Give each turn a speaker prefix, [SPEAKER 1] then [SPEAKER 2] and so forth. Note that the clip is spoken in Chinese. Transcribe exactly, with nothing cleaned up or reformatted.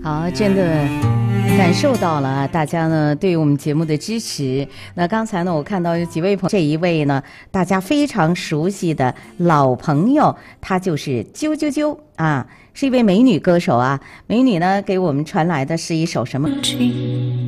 [SPEAKER 1] 好，真的感受到了大家呢对我们节目的支持。那刚才呢，我看到有几位朋友，这一位呢，大家非常熟悉的老朋友，她就是啾啾啾啊，是一位美女歌手啊。美女呢给我们传来的是一首什么？